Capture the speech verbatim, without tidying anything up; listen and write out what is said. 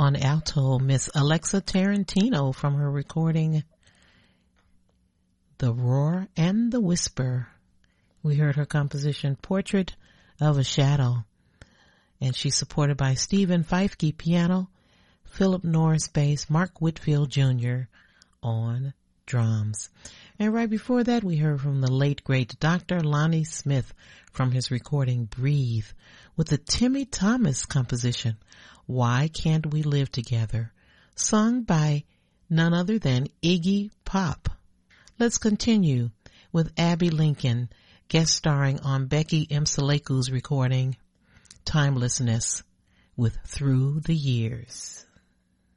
on alto, Miss Alexa Tarantino from her recording The Roar and the Whisper. We heard her composition Portrait of a Shadow, and she's supported by Stephen Feifke piano, Philip Norris bass, Mark Whitfield Junior on drums. And right before that, we heard from the late great Doctor Lonnie Smith from his recording Breathe with the Timmy Thomas composition Why Can't We Live Together, sung by none other than Iggy Pop. Let's continue with Abby Lincoln guest starring on Becky Msaleku's recording Timelessness with Through the Years.